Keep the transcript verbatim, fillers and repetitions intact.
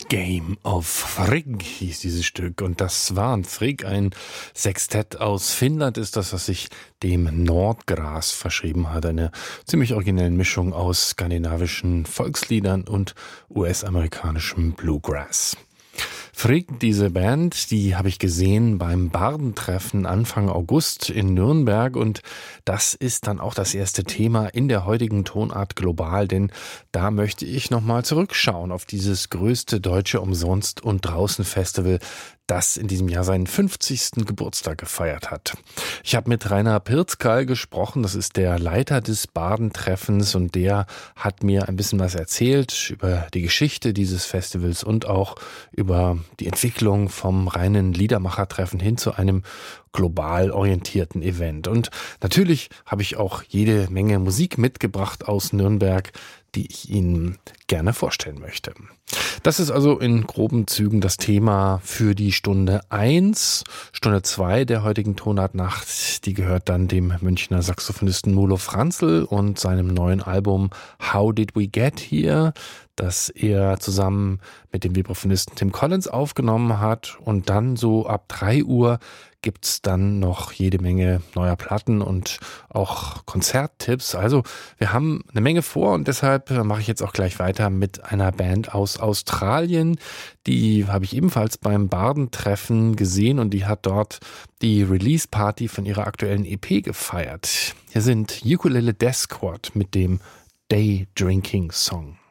Game of Frigg hieß dieses Stück. Und das war ein Frigg, ein Sextett aus Finnland ist das, was sich dem Nordgras verschrieben hat. Eine ziemlich originelle Mischung aus skandinavischen Volksliedern und U S-amerikanischem Bluegrass. Frigg, diese Band, die habe ich gesehen beim Bardentreffen Anfang August in Nürnberg und das ist dann auch das erste Thema in der heutigen Tonart Global, denn da möchte ich nochmal zurückschauen auf dieses größte deutsche Umsonst- und Draußen-Festival, das in diesem Jahr seinen fünfzigsten Geburtstag gefeiert hat. Ich habe mit Rainer Pirzkal gesprochen, das ist der Leiter des Bardentreffens und der hat mir ein bisschen was erzählt über die Geschichte dieses Festivals und auch über die Entwicklung vom reinen Liedermachertreffen hin zu einem global orientierten Event. Und natürlich habe ich auch jede Menge Musik mitgebracht aus Nürnberg, die ich Ihnen gerne vorstellen möchte. Das ist also in groben Zügen das Thema für die Stunde eins. Stunde zwei der heutigen Tonartnacht, die gehört dann dem Münchner Saxophonisten Mulo Franzl und seinem neuen Album How Did We Get Here, das er zusammen mit dem Vibraphonisten Tim Collins aufgenommen hat. Und dann so ab drei Uhr gibt's dann noch jede Menge neuer Platten und auch Konzerttipps. Also wir haben eine Menge vor und deshalb mache ich jetzt auch gleich weiter mit einer Band aus Australien. Die habe ich ebenfalls beim Bardentreffen gesehen und die hat dort die Release-Party von ihrer aktuellen E P gefeiert. Hier sind Ukulele Death Squad mit dem Day Drinking Song.